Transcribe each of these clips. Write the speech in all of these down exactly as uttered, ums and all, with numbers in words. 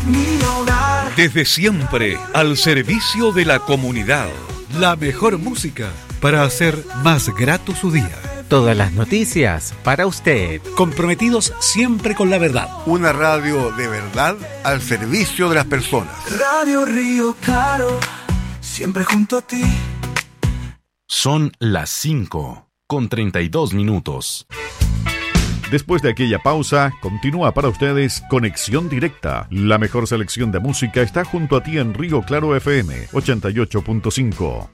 mi hogar. Desde siempre, al servicio de la comunidad. La mejor música para hacer más grato su día. Todas las noticias para usted. Comprometidos siempre con la verdad. Una radio de verdad al servicio de las personas. Radio Río Claro, siempre junto a ti. Son las cinco con treinta y dos minutos. Después de aquella pausa, continúa para ustedes Conexión Directa. La mejor selección de música está junto a ti en Río Claro F M ochenta y ocho punto cinco.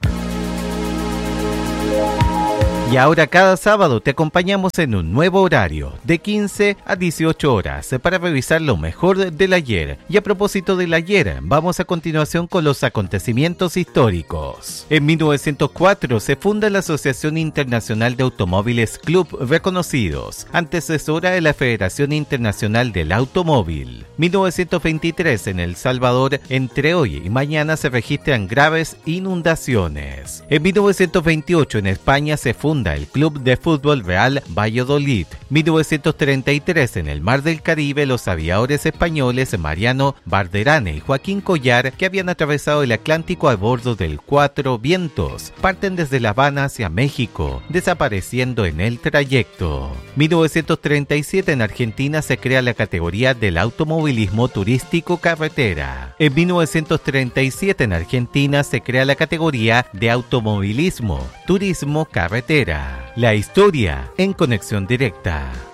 Y ahora cada sábado te acompañamos en un nuevo horario, de quince a dieciocho horas, para revisar lo mejor del ayer. Y a propósito del ayer, vamos a continuación con los acontecimientos históricos. En mil novecientos cuatro se funda la Asociación Internacional de Automóviles Club Reconocidos, antecesora de la Federación Internacional del Automóvil. mil novecientos veintitrés en El Salvador, entre hoy y mañana se registran graves inundaciones. En mil novecientos veintiocho en España se funda el Club de Fútbol Real Valladolid. mil novecientos treinta y tres en el Mar del Caribe, los aviadores españoles Mariano Barderane y Joaquín Collar, que habían atravesado el Atlántico a bordo del Cuatro Vientos, parten desde La Habana hacia México, desapareciendo en el trayecto. mil novecientos treinta y siete en Argentina se crea la categoría del automovilismo turístico carretera. En mil novecientos treinta y siete en Argentina se crea la categoría de automovilismo turismo carretera. La historia en Conexión Directa.